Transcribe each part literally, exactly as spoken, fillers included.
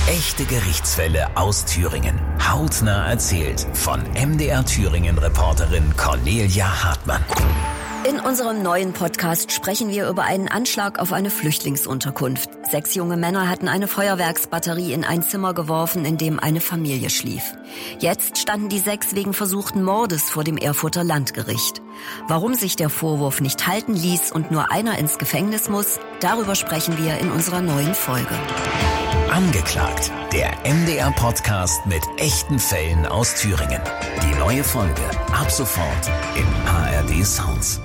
Echte Gerichtsfälle aus Thüringen. Hautnah erzählt von M D R Thüringen-Reporterin Cornelia Hartmann. In unserem neuen Podcast sprechen wir über einen Anschlag auf eine Flüchtlingsunterkunft. Sechs junge Männer hatten eine Feuerwerksbatterie in ein Zimmer geworfen, in dem eine Familie schlief. Jetzt standen die sechs wegen versuchten Mordes vor dem Erfurter Landgericht. Warum sich der Vorwurf nicht halten ließ und nur einer ins Gefängnis muss, darüber sprechen wir in unserer neuen Folge. Angeklagt, der M D R-Podcast mit echten Fällen aus Thüringen. Die neue Folge ab sofort im A R D Sounds.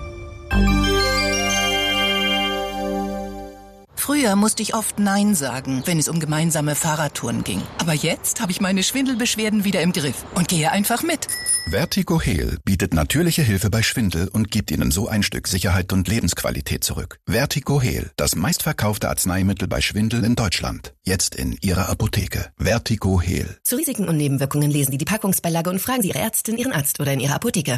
Früher musste ich oft Nein sagen, wenn es um gemeinsame Fahrradtouren ging. Aber jetzt habe ich meine Schwindelbeschwerden wieder im Griff und gehe einfach mit. Vertigo-Heal bietet natürliche Hilfe bei Schwindel und gibt Ihnen so ein Stück Sicherheit und Lebensqualität zurück. Vertigo-Heal, das meistverkaufte Arzneimittel bei Schwindel in Deutschland. Jetzt in Ihrer Apotheke. Vertigo-Heal. Zu Risiken und Nebenwirkungen lesen Sie die Packungsbeilage und fragen Sie Ihre Ärztin, Ihren Arzt oder in Ihrer Apotheke.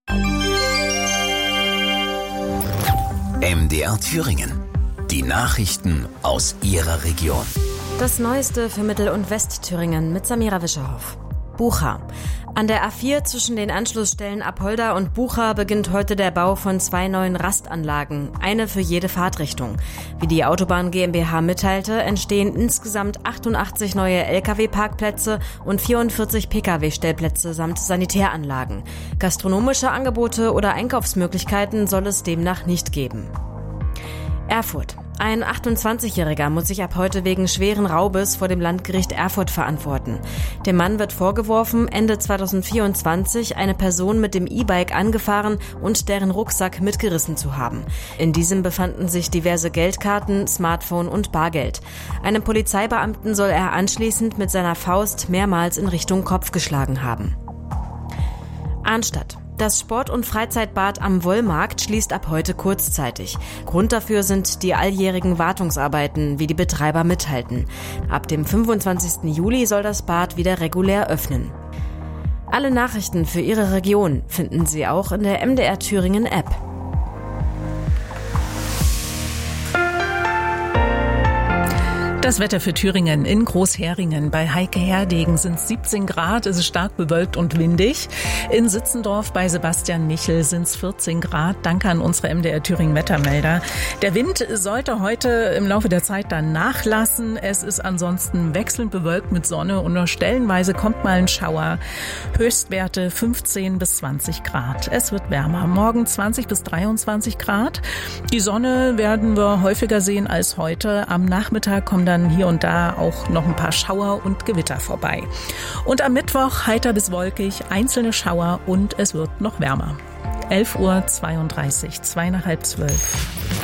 M D R Thüringen. Die Nachrichten aus Ihrer Region. Das Neueste für Mittel- und Westthüringen mit Samira Wischerhoff. Bucha. An der A vier zwischen den Anschlussstellen Apolda und Bucha beginnt heute der Bau von zwei neuen Rastanlagen, eine für jede Fahrtrichtung. Wie die Autobahn GmbH mitteilte, entstehen insgesamt achtundachtzig neue L K W-Parkplätze und vierundvierzig P K W-Stellplätze samt Sanitäranlagen. Gastronomische Angebote oder Einkaufsmöglichkeiten soll es demnach nicht geben. Erfurt. Ein achtundzwanzigjähriger muss sich ab heute wegen schweren Raubes vor dem Landgericht Erfurt verantworten. Dem Mann wird vorgeworfen, Ende zweitausendvierundzwanzig eine Person mit dem E-Bike angefahren und deren Rucksack mitgerissen zu haben. In diesem befanden sich diverse Geldkarten, Smartphone und Bargeld. Einem Polizeibeamten soll er anschließend mit seiner Faust mehrmals in Richtung Kopf geschlagen haben. Arnstadt. Das Sport- und Freizeitbad am Wollmarkt schließt ab heute kurzzeitig. Grund dafür sind die alljährigen Wartungsarbeiten, wie die Betreiber mitteilten. Ab dem fünfundzwanzigsten Juli soll das Bad wieder regulär öffnen. Alle Nachrichten für Ihre Region finden Sie auch in der M D R Thüringen App. Das Wetter für Thüringen in Großheringen. Bei Heike Herdegen sind es siebzehn Grad, es ist stark bewölkt und windig. In Sitzendorf bei Sebastian Michel sind es vierzehn Grad. Danke an unsere M D R Thüringen Wettermelder. Der Wind sollte heute im Laufe der Zeit dann nachlassen. Es ist ansonsten wechselnd bewölkt mit Sonne und nur stellenweise kommt mal ein Schauer. Höchstwerte fünfzehn bis zwanzig Grad. Es wird wärmer. Morgen zwanzig bis dreiundzwanzig Grad. Die Sonne werden wir häufiger sehen als heute. Am Nachmittag kommen dann hier und da auch noch ein paar Schauer und Gewitter vorbei. Und am Mittwoch heiter bis wolkig, einzelne Schauer und es wird noch wärmer. elf Uhr zweiunddreißig, zwei nach halb zwölf.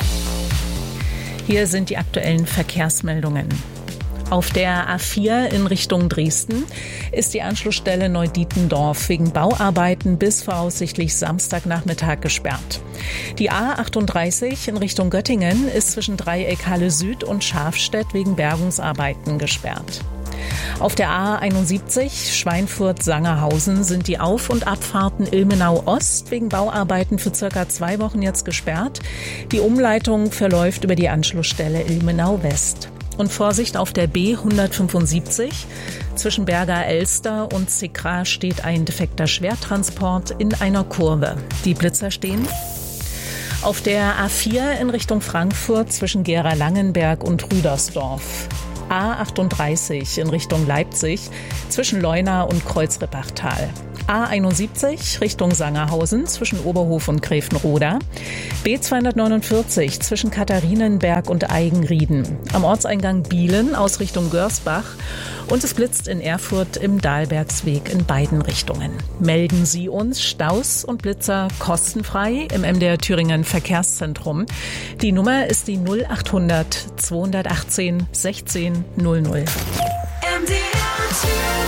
Hier sind die aktuellen Verkehrsmeldungen. Auf der A vier in Richtung Dresden ist die Anschlussstelle Neudietendorf wegen Bauarbeiten bis voraussichtlich Samstagnachmittag gesperrt. Die A achtunddreißig in Richtung Göttingen ist zwischen Dreieck Halle Süd und Schafstedt wegen Bergungsarbeiten gesperrt. Auf der A einundsiebzig Schweinfurt-Sangerhausen sind die Auf- und Abfahrten Ilmenau Ost wegen Bauarbeiten für circa zwei Wochen jetzt gesperrt. Die Umleitung verläuft über die Anschlussstelle Ilmenau West. Und Vorsicht auf der B hundertfünfundsiebzig. Zwischen Berger Elster und Zickra steht ein defekter Schwertransport in einer Kurve. Die Blitzer stehen. Auf der A vier in Richtung Frankfurt zwischen Gera-Langenberg und Rüdersdorf. A achtunddreißig in Richtung Leipzig zwischen Leuna und Kreuzrippachtal. A einundsiebzig Richtung Sangerhausen zwischen Oberhof und Grevenroda. B zweihundertneunundvierzig zwischen Katharinenberg und Eigenrieden. Am Ortseingang Bielen aus Richtung Görsbach. Und es blitzt in Erfurt im Dahlbergsweg in beiden Richtungen. Melden Sie uns Staus und Blitzer kostenfrei im M D R Thüringen Verkehrszentrum. Die Nummer ist die null achthundert zweihundertachtzehn sechzehn null null. M D R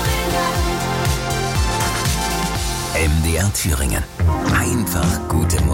Thüringen. M D R Thüringen. Einfach gute Musik.